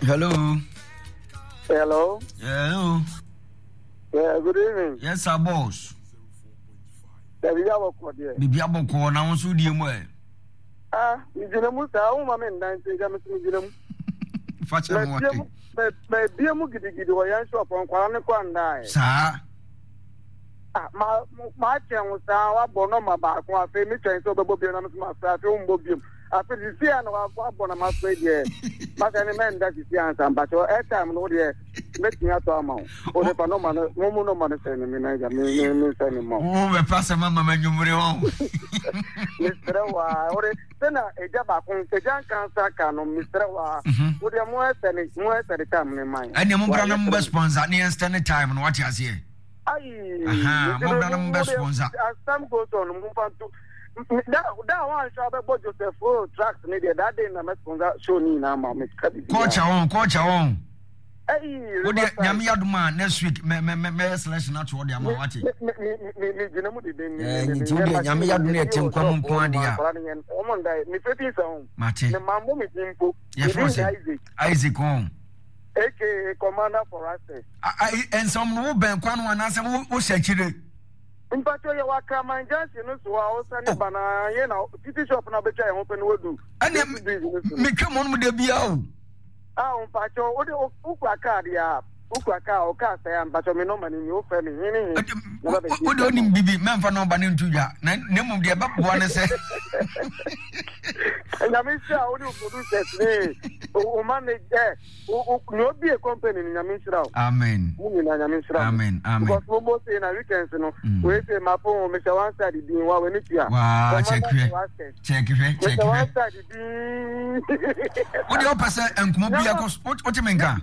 Hello. Hello. Hello. Yeah, good evening. Yes, sir, boss. Bibia boko na won so die mu e. Mijinemu sa o ma men dan se ga mijinemu. Facha mo ati. Me bia mu gidigidi wo yan shop on kwara ne kwanda e. Sa. Ma chen sa wa bono ma ba ko afi mi chen so bebo bia na ma sa afi o mbo bia. Afi di sia na wa bono ma so die. Ma ka ni men da di sia san ba so airtime no die. Metia to ama o de pa no ma no no ma se ni na ga mi se ni mo o be passa mama manyumure o mistra wa ore tena eja ba kun te jan kan sa ka no mistra wa o de mo se time ni mai ani mo bra na mo sponsor ni stand time no what you say ai mo bra na mo sponsor as time goes on mo fan to da one show be bo Joseph o tracks ni de that day na me sponsor show ni na ma me ka bi coach on Hey, what the Yami Aduma next week? Me selection not to the Amawati. Yami Aduna team come on dia. Mate. The mambo mi timpo. Isaac on. AK commander for us. And some no ben kwanu anase wo shachire. Mpacho ya waka manjansi no so a osani bana ye na city shop na becha e open wodu. Ani me come on mu de bia o. Mpacho ode ukwa card ya ukwa ka o ka say mpacho me no mani ni o fe me hini ode oni bibi memfa no ba ne ntuja na nemum de ba boa ne se na me sha ode producers ni o manager o no be a company ni na me sha amen mu ni na me sha amen because mo say na weekends no we say mapo me sha one side di wa we ni tia wa check here one side di what the opposite enkumo bia kos what you mean ka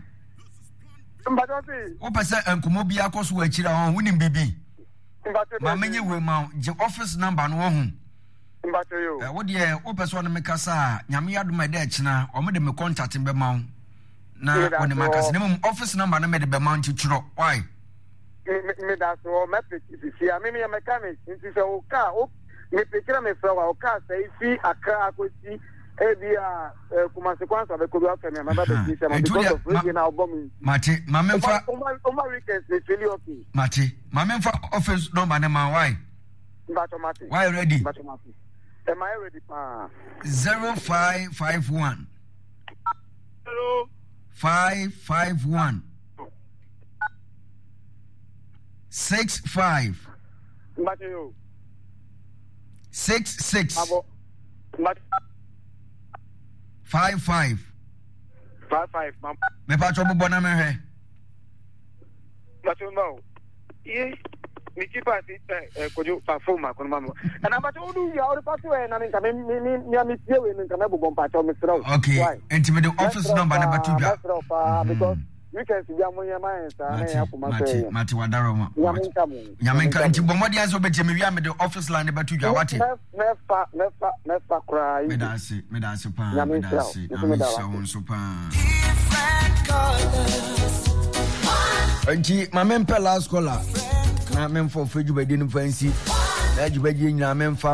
o pese enkumo bia kos wo akira ho wunim bibi ma menye we ma je office number no ho mbato yo wo de o pese on me kasa nyame yadoma de akina o me de me contact be ma na woni makasa nem office number na me de be ma ntitro why me da so me peti si ami me mechanic nti se o ka o me pekira me fra wa o ka sai fi aka akosi ebia kuma sequence avec Kobe Afemi ma ba be si ma because of we na obomi mate ma memfa o ma weekends is really okay mate ma memfa office number na ma why mbato mate why ready mbato mate am I ready pa 0551 hello 551 65 mbato yo 66 abo mbato 55 mama me pa cho bo na me hwe mbato no ye mi kipa si kojo perform akon mama na mbato odu ya ori pato e na nka me mi tie we nka me bobon pa cho me sra okay enti the office number na batu bia because you can see your money man sa na ya kuma say mate wadaro ma nyamenka enti bomodi aso beje me wia me the office line na batu bia wate nefa cry me da se pa me da se amisa so pa enti mamempa last caller na memfo feju bedi no fancy na jubaji nyina memfa